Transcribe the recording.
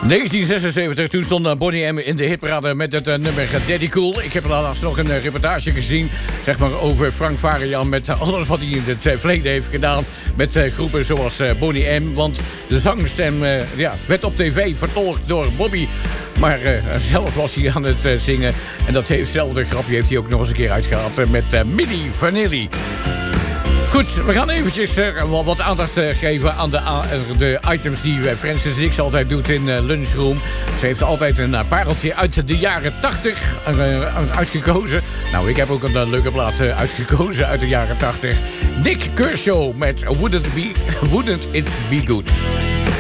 1976, toen stond Boney M in de hitparade met het nummer Daddy Cool. Ik heb laatst nog een reportage gezien, zeg maar, over Frank Varian met alles wat hij in het verleden heeft gedaan met groepen zoals Boney M. Want de zangstem werd op tv vertolkt door Bobby. Maar zelf was hij aan het zingen. En datzelfde grapje heeft hij ook nog eens een keer uitgehaald met Milli Vanilli. Goed, we gaan eventjes wat aandacht geven aan de items die Francis Dix altijd doet in Lunchroom. Ze heeft altijd een pareltje uit de jaren 80 uitgekozen. Nou, ik heb ook een leuke plaat uitgekozen uit de jaren 80. Nick Kershaw met Wouldn't It Be Good.